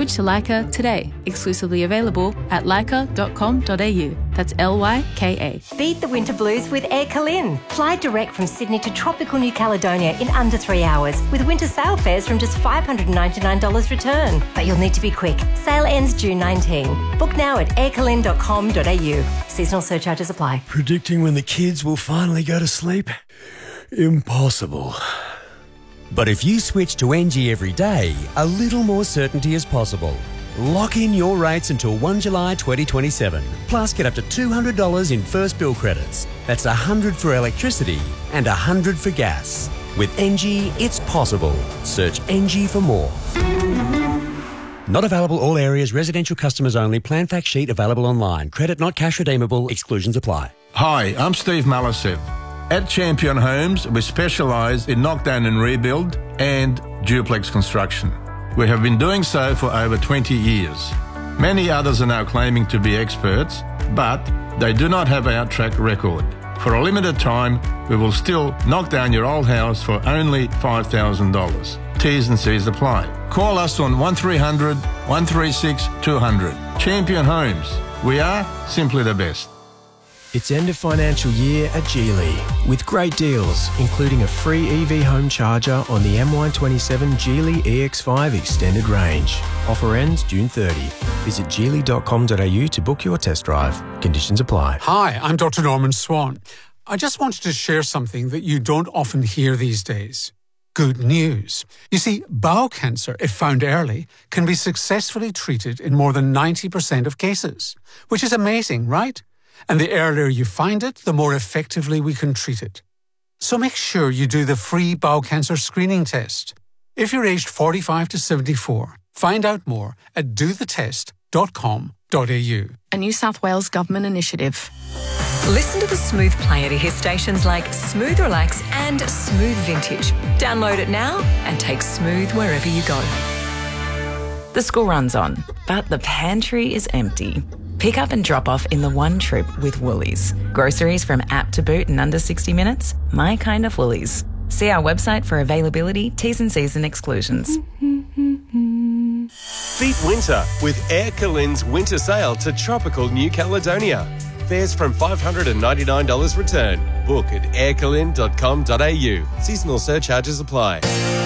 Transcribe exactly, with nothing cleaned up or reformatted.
Switch to Lyca today. Exclusively available at lyca dot com dot a u. That's L Y K A. Beat the winter blues with Air Calin. Fly direct from Sydney to tropical New Caledonia in under three hours with winter sail fares from just five hundred ninety-nine dollars return. But you'll need to be quick. Sail ends June nineteenth. Book now at air calin dot com dot a u. Seasonal surcharges apply. Predicting when the kids will finally go to sleep? Impossible. But if you switch to N G every day, a little more certainty is possible. Lock in your rates until the first of July twenty twenty-seven. Plus, get up to two hundred dollars in first bill credits. That's one hundred dollars for electricity and one hundred dollars for gas. With N G, it's possible. Search N G for more. Not available all areas, residential customers only. Plan fact sheet available online. Credit not cash redeemable. Exclusions apply. Hi, I'm Steve Malasev. At Champion Homes, we specialise in knockdown and rebuild and duplex construction. We have been doing so for over twenty years. Many others are now claiming to be experts, but they do not have our track record. For a limited time, we will still knock down your old house for only five thousand dollars. T's and C's apply. Call us on one three hundred, one three six, two hundred. Champion Homes. We are simply the best. It's end of financial year at Geely with great deals, including a free E V home charger on the M Y twenty-seven Geely E X five extended range. Offer ends June thirtieth. Visit geely dot com dot a u to book your test drive. Conditions apply. Hi, I'm Doctor Norman Swan. I just wanted to share something that you don't often hear these days. Good news. You see, bowel cancer, if found early, can be successfully treated in more than ninety percent of cases, which is amazing, right? And the earlier you find it, the more effectively we can treat it. So make sure you do the free bowel cancer screening test. If you're aged forty-five to seventy-four, find out more at do the test dot com dot a u. A New South Wales government initiative. Listen to the Smooth player to hear stations like Smooth Relax and Smooth Vintage. Download it now and take Smooth wherever you go. The school runs on, but the pantry is empty. Pick up and drop off in the one trip with Woolies. Groceries from app to boot in under sixty minutes? My kind of Woolies. See our website for availability, T's and C's and exclusions. Beat winter with Air Calin's winter sale to tropical New Caledonia. Fares from five hundred ninety-nine dollars return. Book at air calin dot com dot a u. Seasonal surcharges apply.